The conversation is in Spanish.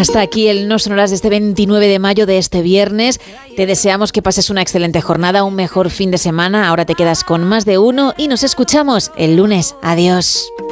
Hasta aquí el No Sonoras de este 29 de mayo, de este viernes. Te deseamos que pases una excelente jornada, un mejor fin de semana. Ahora te quedas con Más de Uno y nos escuchamos el lunes. Adiós.